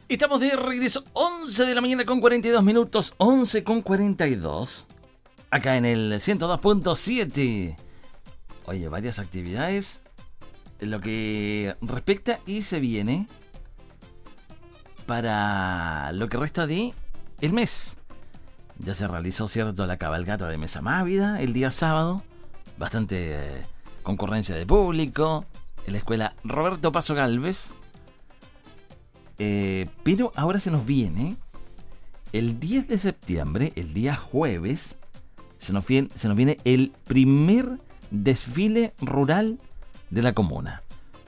Estamos de regreso, 11 de la mañana con 42 minutos, 11 con 42, acá en el 102.7. Oye, varias actividades en lo que respecta y se viene para lo que resta de el mes. Ya se realizó, cierto, la cabalgata de Mesa Mávida el día sábado, bastante concurrencia de público en la escuela Roberto Paso Gálvez. Pero ahora se nos viene el 10 de septiembre, el día jueves, se nos viene el primer desfile rural de la comuna.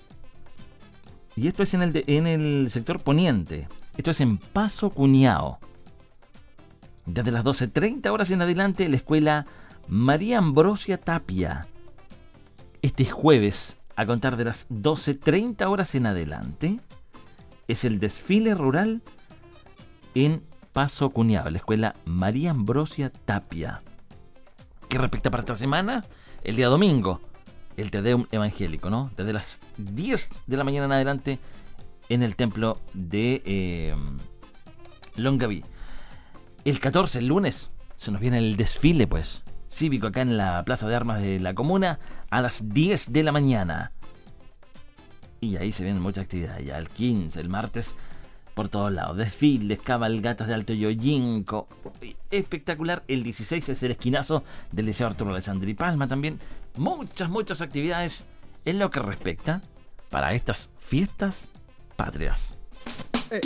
Y esto es en el sector poniente. Esto es en Paso Cuñao. Desde las 12:30 horas en adelante, la escuela María Ambrosia Tapia. Este jueves, a contar de las 12:30 horas en adelante, es el desfile rural en Paso Cuñao, la escuela María Ambrosia Tapia. ¿Qué respecta para esta semana? El día domingo, el Te Deum evangélico, ¿no? Desde las 10 de la mañana en adelante en el templo de Longaví. El 14, el lunes, se nos viene el desfile, pues, cívico acá en la Plaza de Armas de la comuna a las 10 de la mañana. Y ahí se vienen muchas actividades. Ya el 15, el martes, por todos lados. Desfiles, cabalgatas de Alto Yoyinco. Espectacular. El 16 es el esquinazo del Liceo Arturo Alessandri y Palma también. Muchas actividades en lo que respecta para estas fiestas patrias.